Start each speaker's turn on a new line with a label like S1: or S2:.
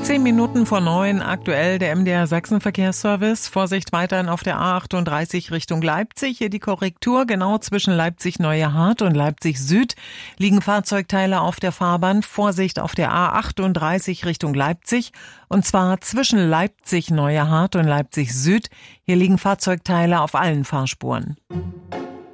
S1: 8:10 aktuell der MDR Sachsen-Verkehrsservice. Vorsicht weiterhin auf der A38 Richtung Leipzig. Hier die Korrektur. Genau zwischen Leipzig-Neue Hart und Leipzig Süd liegen Fahrzeugteile auf der Fahrbahn. Vorsicht auf der A38 Richtung Leipzig. Und zwar zwischen Leipzig-Neue Hart und Leipzig Süd. Hier liegen Fahrzeugteile auf allen Fahrspuren.